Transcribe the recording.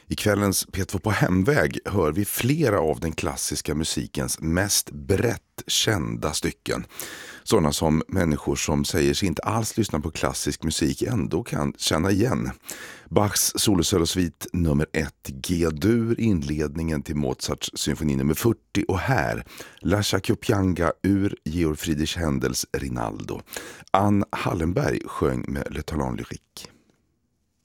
I kvällens P2 på hemväg hör vi flera av den klassiska musikens mest brett kända stycken. Sådana som människor som säger sig inte alls lyssna på klassisk musik ändå kan känna igen. Bachs solosvit nummer 1, G-dur, inledningen till Mozarts symfoni nummer 40 och här La Chacopianga ur Georg Friedrich Händels Rinaldo. Ann Hallenberg sjöng med Le Talent Lyrique.